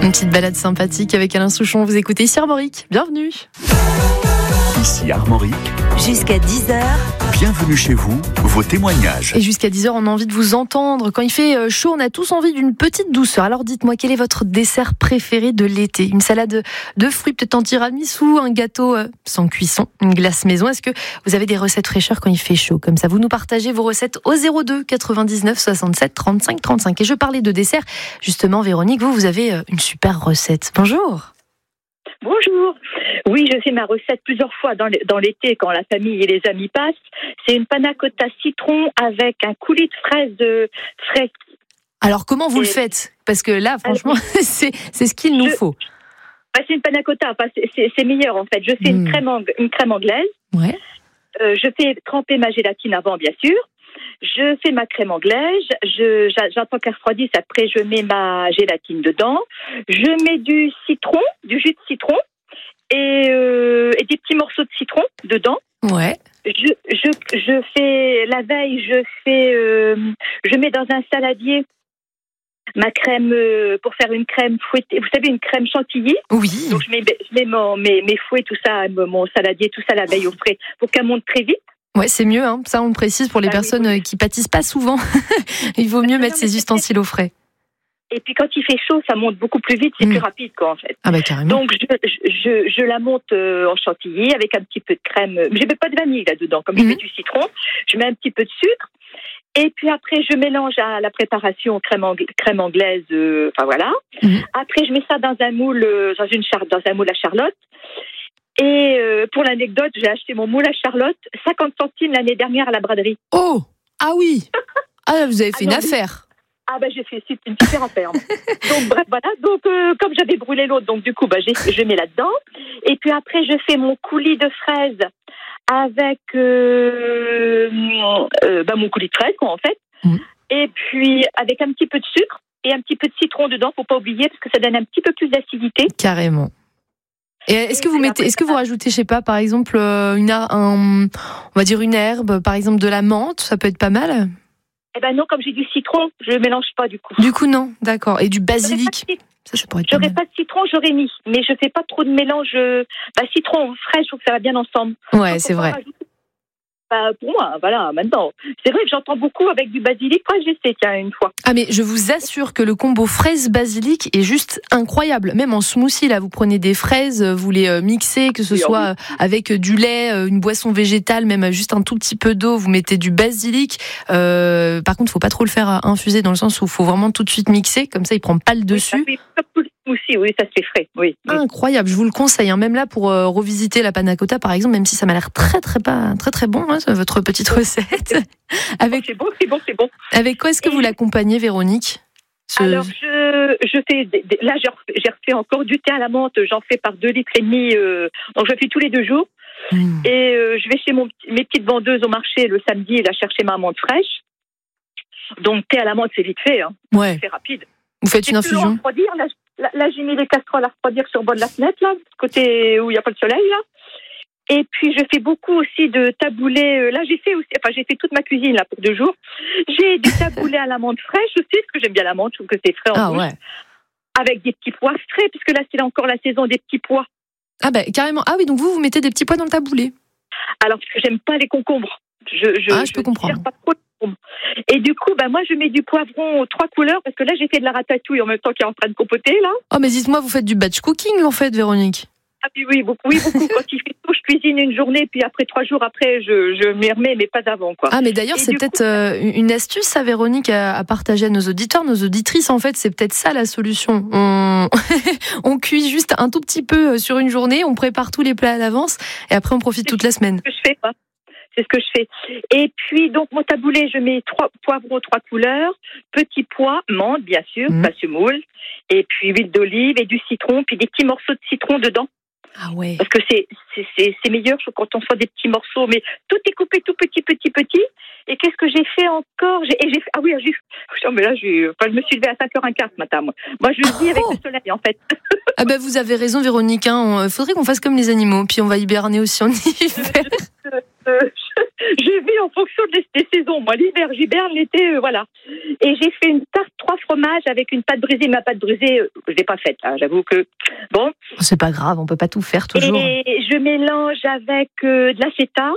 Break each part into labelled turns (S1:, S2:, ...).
S1: Une petite balade sympathique avec Alain Souchon. Vous écoutez ici Armorique. Bienvenue.
S2: Ici Armorique.
S3: Jusqu'à 10h.
S2: Bienvenue chez vous, vos témoignages.
S1: Et jusqu'à 10h, on a envie de vous entendre. Quand il fait chaud, on a tous envie d'une petite douceur. Alors dites-moi, quel est votre dessert préféré de l'été ? Une salade de fruits, peut-être en tiramisu, un gâteau sans cuisson, une glace maison. Est-ce que vous avez des recettes fraîcheurs quand il fait chaud ? Comme ça, vous nous partagez vos recettes au 02 99 67 35 35. Et je parlais de dessert. Justement, Véronique, vous avez une super recette. Bonjour.
S4: Bonjour. Oui, je fais ma recette plusieurs fois dans l'été quand la famille et les amis passent. C'est une panna cotta citron avec un coulis de fraises frais.
S1: Alors, comment vous le faites ? Parce que là, franchement, c'est ce qu'il nous faut.
S4: C'est une panna cotta, c'est meilleur en fait. Je fais une crème anglaise.
S1: Ouais.
S4: Je fais tremper ma gélatine avant, bien sûr. Je fais ma crème anglaise, j'attends qu'elle refroidisse, après je mets ma gélatine dedans, je mets du citron, du jus de citron et des petits morceaux de citron dedans.
S1: Ouais.
S4: Je fais la veille, je mets dans un saladier ma crème pour faire une crème fouettée. Vous savez, une crème chantilly.
S1: Oui.
S4: Donc je mets mes fouets, tout ça, mon saladier, tout ça la veille au frais pour qu'elle monte très vite.
S1: Ouais, c'est mieux, hein. Ça on le précise pour les personnes qui pâtissent pas souvent. Il vaut mieux mettre ses ustensiles au frais.
S4: Et puis quand il fait chaud, ça monte beaucoup plus vite, c'est plus rapide quoi en fait.
S1: Ah bah carrément.
S4: Donc je la monte en chantilly avec un petit peu de crème. Mais je mets pas de vanille là-dedans, comme je mets du citron. Je mets un petit peu de sucre. Et puis après, je mélange à la préparation crème anglaise. Enfin voilà. Après, je mets ça dans un moule, dans un moule à Charlotte. Et pour l'anecdote, j'ai acheté mon moule à Charlotte 50 centimes l'année dernière à la braderie.
S1: Oh, ah oui. Ah, vous avez fait une affaire.
S4: Ah ben j'ai fait une super affaire. Donc bref, voilà. Donc comme j'avais brûlé l'autre, donc du coup je mets là-dedans. Et puis après je fais mon coulis de fraises avec mon coulis de fraises quoi en fait. Et puis avec un petit peu de sucre et un petit peu de citron dedans, faut pas oublier parce que ça donne un petit peu plus d'acidité.
S1: Carrément. Et est-ce que vous rajoutez, je sais pas, par exemple on va dire une herbe, par exemple de la menthe, ça peut être pas mal.
S4: Eh ben non, comme j'ai du citron, je ne mélange pas du coup.
S1: Du coup non, d'accord. Et du basilic. Ça pourrait être
S4: J'aurais pas de citron, j'aurais mis, mais je fais pas trop de mélange. Citron frais, je trouve que ça va bien ensemble.
S1: Ouais,
S4: donc,
S1: c'est vrai.
S4: Pour moi, voilà, maintenant. C'est vrai que j'entends beaucoup avec du basilic. Moi, j'essaie, une fois.
S1: Ah, mais je vous assure que le combo fraise-basilic est juste incroyable. Même en smoothie, là, vous prenez des fraises, vous les mixez, que ce soit avec du lait, une boisson végétale, même juste un tout petit peu d'eau, vous mettez du basilic. Par contre, faut pas trop le faire infuser dans le sens où il faut vraiment tout de suite mixer, comme ça, il prend pas le dessus.
S4: Oui, ça se fait frais. Oui.
S1: Incroyable, je vous le conseille. Même là, pour revisiter la panna cotta, par exemple, même si ça m'a l'air très très bon, votre petite recette.
S4: C'est bon.
S1: Avec quoi est-ce que vous l'accompagnez, Véronique ?
S4: Alors, je fais. Là, j'ai refait encore du thé à la menthe. J'en fais par 2,5 litres. Donc, je fais tous les 2 jours. Et je vais chez mes petites vendeuses au marché le samedi, là, chercher ma menthe fraîche. Donc, thé à la menthe, c'est vite fait.
S1: Ouais.
S4: C'est rapide.
S1: Vous faites une infusion ?
S4: Là, j'ai mis les casseroles à refroidir sur le bord de la fenêtre, là, côté où il n'y a pas le soleil, là. Et puis, je fais beaucoup aussi de taboulé. Là, j'ai fait toute ma cuisine, là, pour 2 jours. J'ai du taboulé à la menthe fraîche aussi, parce que j'aime bien la menthe, je trouve que c'est frais en bouche. Ouais. Avec des petits pois frais, puisque là, c'est encore la saison des petits pois.
S1: Ah, carrément. Ah oui, donc vous mettez des petits pois dans le taboulé.
S4: Alors, parce que j'aime pas les concombres.
S1: Je peux comprendre.
S4: Pas trop. Et du coup, moi, je mets du poivron 3 couleurs, parce que là, j'ai fait de la ratatouille en même temps qu'il est en train de compoter, là.
S1: Oh, mais dites-moi, vous faites du batch cooking, en fait, Véronique.
S4: Ah oui, beaucoup. Quand il fait chaud, je cuisine une journée, puis après 3 jours après, je m'y remets, mais pas avant, quoi.
S1: Ah, mais d'ailleurs, c'est peut-être une astuce, ça, Véronique, à partager à nos auditeurs, nos auditrices. En fait, c'est peut-être ça la solution. On cuit juste un tout petit peu sur une journée, on prépare tous les plats à l'avance, et après, on profite toute la semaine.
S4: C'est ce que je fais. Et puis, donc, mon taboulé, je mets 3 poivrons 3 couleurs, petits pois, menthe, bien sûr, pas semoule, et puis huile d'olive et du citron, puis des petits morceaux de citron dedans.
S1: Ah ouais.
S4: Parce que c'est meilleur quand on fait des petits morceaux, mais tout est coupé tout petit. Et qu'est-ce que j'ai fait encore ? Mais là, je me suis levée à 5h15 ce matin, moi. Moi, je le dis avec le soleil, en fait.
S1: Ah vous avez raison, Véronique. Faudrait qu'on fasse comme les animaux, puis on va hiberner aussi en hiver.
S4: Je vis en fonction des saisons. Moi, l'hiver, j'hiberne, l'été, voilà. Et j'ai fait une tarte 3 fromages avec une pâte brisée. Ma pâte brisée, je l'ai pas faite. Hein, j'avoue que bon.
S1: C'est pas grave, on peut pas tout faire toujours.
S4: Et je mélange avec de la feta.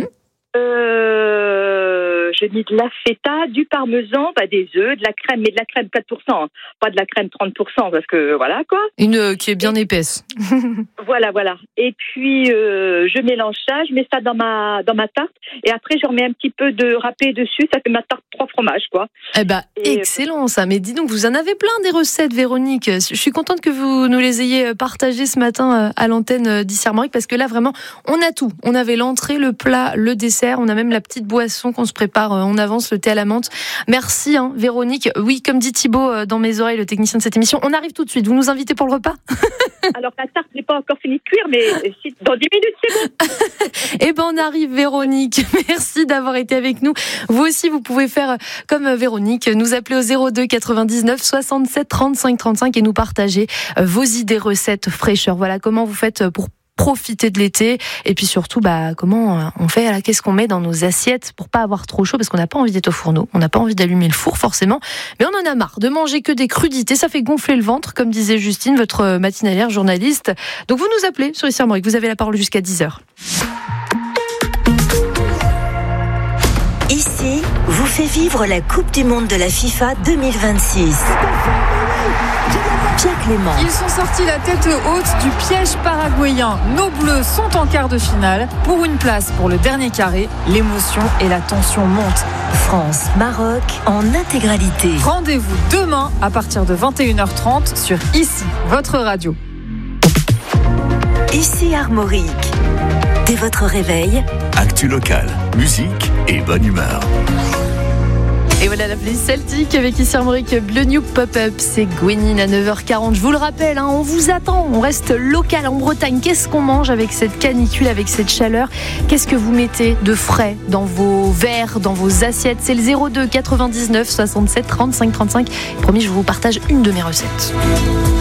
S4: Je mets de la feta, du parmesan, des œufs, de la crème, mais de la crème 4%, pas de la crème 30%, parce que voilà quoi.
S1: Une qui est bien épaisse.
S4: Voilà. Et puis je mélange ça, je mets ça dans ma tarte, et après je remets un petit peu de râpé dessus, ça fait ma tarte 3 fromages quoi.
S1: Excellent ça. Mais dis donc, vous en avez plein des recettes, Véronique. Je suis contente que vous nous les ayez partagées ce matin à l'antenne d'Ici Armorique, parce que là vraiment, on a tout. On avait l'entrée, le plat, le dessert, on a même la petite boisson qu'on se prépare en avance, le thé à la menthe. Merci Véronique. Oui, comme dit Thibaut dans mes oreilles, le technicien de cette émission, on arrive tout de suite. Vous nous invitez pour le repas ?
S4: Alors la tarte n'est pas encore finie de cuire, mais dans 10 minutes c'est bon.
S1: On arrive, Véronique. Merci d'avoir été avec nous. Vous aussi, vous pouvez faire comme Véronique, nous appeler au 02 99 67 35 35 et nous partager vos idées recettes fraîcheur. Voilà comment vous faites pour profiter de l'été, et puis surtout comment on fait, qu'est-ce qu'on met dans nos assiettes pour pas avoir trop chaud, parce qu'on n'a pas envie d'être au fourneau, on n'a pas envie d'allumer le four forcément, mais on en a marre de manger que des crudités, ça fait gonfler le ventre, comme disait Justine, votre matinalière journaliste. Donc vous nous appelez sur Ici Armorique, vous avez la parole jusqu'à 10h.
S3: Ici vous fait vivre la Coupe du Monde de la FIFA 2026. Pierre Clément.
S5: Ils sont sortis la tête haute du piège paraguayen. Nos Bleus sont en quart de finale pour une place pour le dernier carré. L'émotion et la tension montent.
S3: France-Maroc en intégralité.
S5: Rendez-vous demain à partir de 21h30 sur Ici, votre radio.
S3: Ici Armorique. Dès votre réveil,
S2: actu locale, musique et bonne humeur.
S1: Et voilà la playlist celtique avec Ici Armorique Bleu New Pop-Up, c'est Gwenin à 9h40. Je vous le rappelle, on vous attend, on reste local en Bretagne. Qu'est-ce qu'on mange avec cette canicule, avec cette chaleur ? Qu'est-ce que vous mettez de frais dans vos verres, dans vos assiettes ? C'est le 02 99 67 35 35. Promis, je vous partage une de mes recettes.